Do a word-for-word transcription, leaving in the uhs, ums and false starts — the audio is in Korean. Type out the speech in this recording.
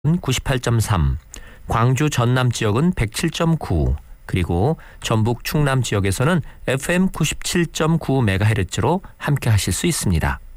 구십팔 점 삼, 광주 전남 지역은 백칠 점 구, 그리고 전북 충남 지역에서는 에프엠 구십칠 점 구 메가헤르츠로 함께 하실 수 있습니다.